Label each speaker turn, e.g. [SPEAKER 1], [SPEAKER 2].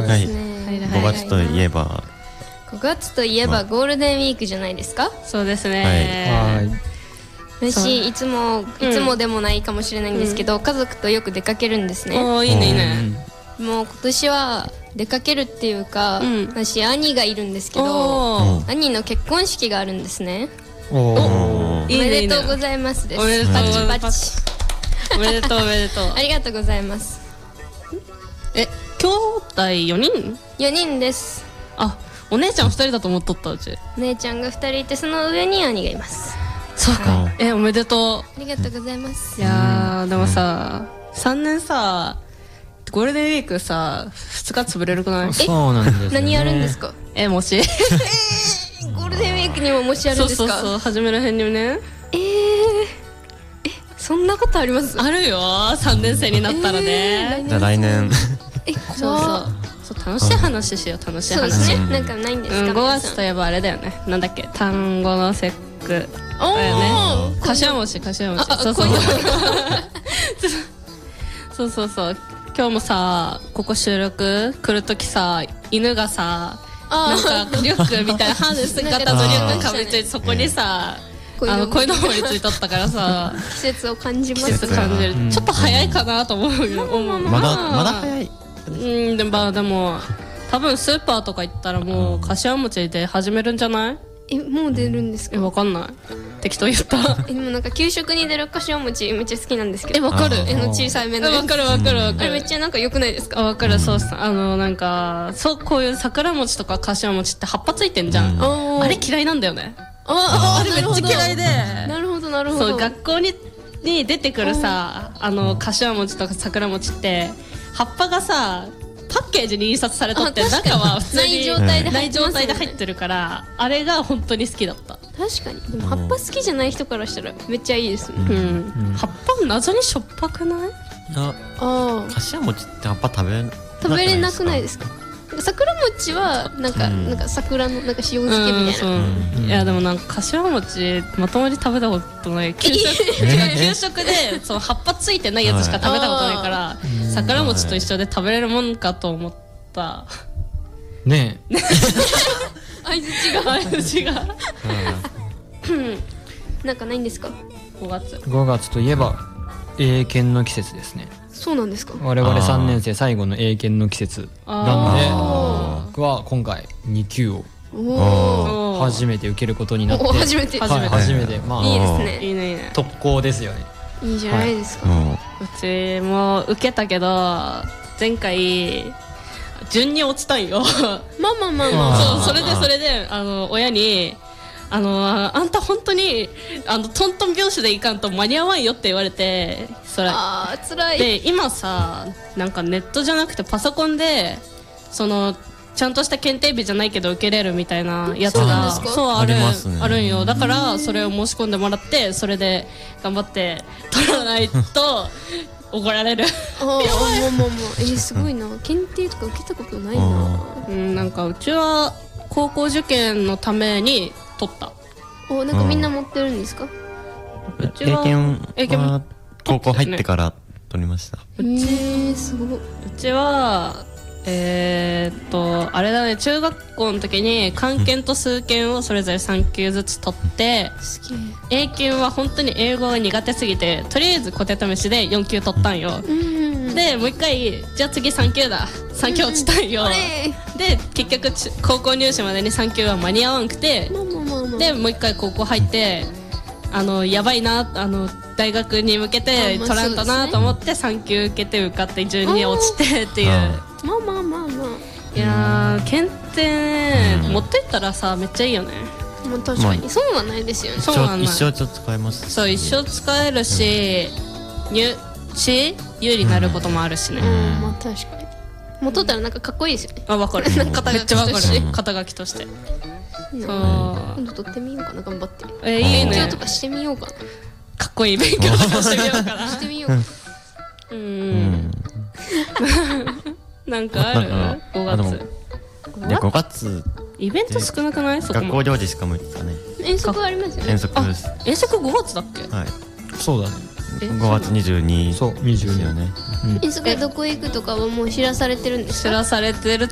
[SPEAKER 1] ですね。
[SPEAKER 2] 5月といえば
[SPEAKER 1] 5月といえばゴールデンウィークじゃないですか。
[SPEAKER 3] そうですね。
[SPEAKER 1] 私いつもでもないかもしれないんですけど、家族とよく出かけるんですね。
[SPEAKER 3] いいねいいね。
[SPEAKER 1] もう今年は出かけるっていうか、私兄がいるんですけど、兄の結婚式があるんですね。おめでとうございますです。
[SPEAKER 3] おめでとう
[SPEAKER 1] パチパチ。
[SPEAKER 3] おめでとうおめでとう。
[SPEAKER 1] ありがとうございます。
[SPEAKER 3] 兄弟4人
[SPEAKER 1] ？4人です。
[SPEAKER 3] あ、お姉ちゃん2人だと思っとったうち。
[SPEAKER 1] お姉ちゃんが2人いて、その上に兄がいます。
[SPEAKER 3] そうか。おめでとう。
[SPEAKER 1] ありがとうございます。
[SPEAKER 3] いやー、でもさ、3年さ、ゴールデンウィークさ、2日潰れるくない？
[SPEAKER 4] そうなんですね。
[SPEAKER 1] 何やるんですか？
[SPEAKER 3] もし
[SPEAKER 1] ゴールデンウィークにももしやるんですか？
[SPEAKER 3] そう初めらへんにね。
[SPEAKER 1] そんなことあります？
[SPEAKER 3] あるよ、3年生になったらね。
[SPEAKER 2] じゃあ来年
[SPEAKER 3] そう楽しい話しよう。楽しい話。
[SPEAKER 1] そうですね。なんかないんですか？
[SPEAKER 3] 5月といえばあれだよね。なんだっけ、単語の節句だよね。柏餅。そう今日もさ、ここ収録来るときさ、犬がさ、なんかリュックみたいなハーネス型のリュックかぶって、そこにさ、こいのぼりついとったからさ、
[SPEAKER 1] 季節を感じます。
[SPEAKER 3] 季節感じる。ちょっと早いかなと思うよ。
[SPEAKER 2] まだ早い。
[SPEAKER 3] でも多分スーパーとか行ったらもう柏餅で始めるんじゃない？
[SPEAKER 1] もう出るんですか？
[SPEAKER 3] わかんない。適当言った。
[SPEAKER 1] でもなんか給食に出る柏餅めっちゃ好きなんですけど。
[SPEAKER 3] わかる。
[SPEAKER 1] 小さい目のやつ。
[SPEAKER 3] わかる。
[SPEAKER 1] あれめっちゃなんか良くないですか？
[SPEAKER 3] わかる。そうさ、なんかこういう桜餅とか柏餅って葉っぱついてんじゃん。あれ嫌いなんだよね。あれめっちゃ嫌いで。
[SPEAKER 1] なるほど。
[SPEAKER 3] そう、学校に出てくるさ、柏餅とか桜餅って葉っぱがさ、パッケージに印刷されとって、中は普通にない状態で入ってるから、あれが本当に好きだった。
[SPEAKER 1] 確かに。でも葉っぱ好きじゃない人からしたらめっちゃいいですね。
[SPEAKER 3] 葉っぱ謎にしょっぱくない？
[SPEAKER 2] 柏餅って葉っぱ食べ
[SPEAKER 1] れなくないですか？桜餅はなんか桜のなんか塩漬けみたいな。
[SPEAKER 3] いやでもなんか柏餅まともに食べたことない。給食でその葉っぱついてないやつしか食べたことないから、桜餅と一緒で食べれるもんかと思った。
[SPEAKER 4] ねえ。
[SPEAKER 1] 相づちが。なんかないんですか
[SPEAKER 4] ？5月といえば英検の季節ですね。
[SPEAKER 1] そうなんですか？
[SPEAKER 4] 我々3年生最後の英検の季節なので、僕は今回2級を初めて受けることになって、
[SPEAKER 1] 初めて
[SPEAKER 4] まあ
[SPEAKER 1] いいですね。
[SPEAKER 3] いいね。
[SPEAKER 4] 特攻ですよね。
[SPEAKER 1] いいじゃないですか。
[SPEAKER 3] うちも受けたけど前回順に落ちたんよ。
[SPEAKER 1] ま
[SPEAKER 3] あそれで親にあんた本当にトントン拍子でいかんと間に合わんよって言われて、それ
[SPEAKER 1] 辛い。
[SPEAKER 3] で今さ、なんかネットじゃなくてパソコンでちゃんとした検定日じゃないけど受けれるみたいなやつがあるんよ。だからそれを申し込んでもらって、それで頑張って取らないと怒られる。
[SPEAKER 1] すごいな。検定とか受けたことないな。
[SPEAKER 3] なんかうちは高校受験のために取った。
[SPEAKER 1] なんかみんな持ってるんですか？
[SPEAKER 2] 英検は高校入ってから取りました。
[SPEAKER 1] すごい。
[SPEAKER 3] うちはあれだね、中学校の時に漢検と数検をそれぞれ3級ずつ取って、英検は本当に英語が苦手すぎて、とりあえず小手試しで4級取ったんよ。でもう一回、じゃあ次3級だ、3級落ちたんよ。で結局高校入試までに3級は間に合わんくて、でもう一回高校入って、やばいな、大学に向けて取らんとなと思って3級受けて受かって順に落ちてっていう。いやー、検定持ってったらさ、めっちゃいいよね。
[SPEAKER 1] 確かにそうはないですよね。
[SPEAKER 2] 一生使えます。
[SPEAKER 3] そう、一生使えるし、入試有利になることもあるしね。
[SPEAKER 1] 確かに持っとったらなんかかっこいいですよね。
[SPEAKER 3] わかる。めっちゃわかる。肩書きとして。
[SPEAKER 1] 今度取ってみようかな、頑張って。
[SPEAKER 3] いいね。
[SPEAKER 1] 勉強とかしてみようかな。
[SPEAKER 3] かっこいい勉強とかしてみようかな。
[SPEAKER 1] してみようか。
[SPEAKER 3] なんかある？5月。
[SPEAKER 2] 5月
[SPEAKER 3] イベント少なくない？
[SPEAKER 2] 学校行事しか無理ですかね。
[SPEAKER 1] 遠足ありますよね。
[SPEAKER 2] 遠足です。
[SPEAKER 3] 遠足5月だっけ？
[SPEAKER 2] はい。
[SPEAKER 4] そうだね。
[SPEAKER 2] 5月22。
[SPEAKER 4] そう、22よね。
[SPEAKER 1] 遠足どこ行くとかはもう知らされてるんですか？
[SPEAKER 3] 知らされてる